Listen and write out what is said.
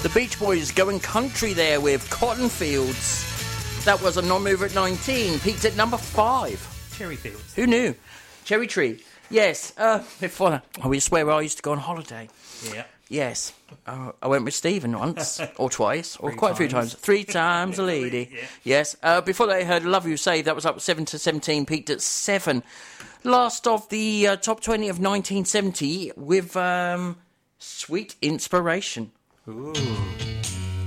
The Beach Boys going country there with Cotton Fields. That was a non-mover at 19. Peaked at number 5. Cherry Fields. Who knew? Cherry Tree. Yes. Before that, it's where I used to go on holiday. Yeah. Yes. I went with Stephen once, or twice, or quite a few times. 3 times a lady. Yeah. Yes. Before that, I heard Love You Say. That was up 7 to 17, peaked at 7. Last of the top 20 of 1970 with Sweet Inspiration. Ooh.